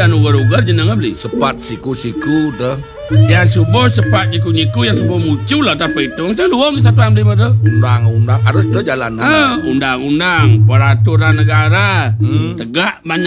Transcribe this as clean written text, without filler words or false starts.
dan ugar-ugar jenang beli. Sepat siku-siku dah. Yang subuh sepat nyiku-nyiku, yang subuh muncul lah tak hitung. Saya luang di satu ambil tu. Undang-undang harus tu jalanan. Undang-undang, peraturan negara tegak banyak.